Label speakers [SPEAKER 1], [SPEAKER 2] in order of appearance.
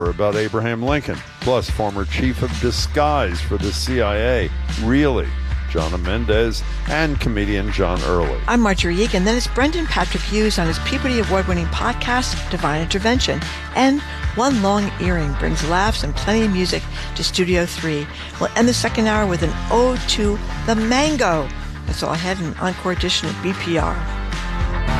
[SPEAKER 1] about Abraham Lincoln, plus former chief of disguise for the CIA, really, Jonna Mendez, and comedian John Early.
[SPEAKER 2] I'm Marjorie Egan. Then it's Brendan Patrick Hughes on his Peabody Award-winning podcast, Divine Intervention. And One Long Earring brings laughs and plenty of music to Studio 3. We'll end the second hour with an ode to the mango. That's all I had in an encore edition of BPR.